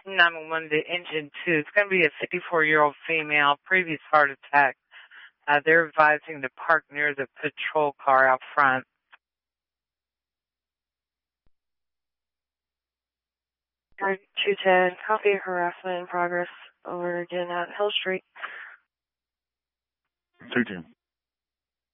911 to engine 2. It's going to be a 54-year-old female, previous heart attack. They're advising to park near the patrol car out front. Guard 210, copy harassment in progress. Over again at Hill Street. 210.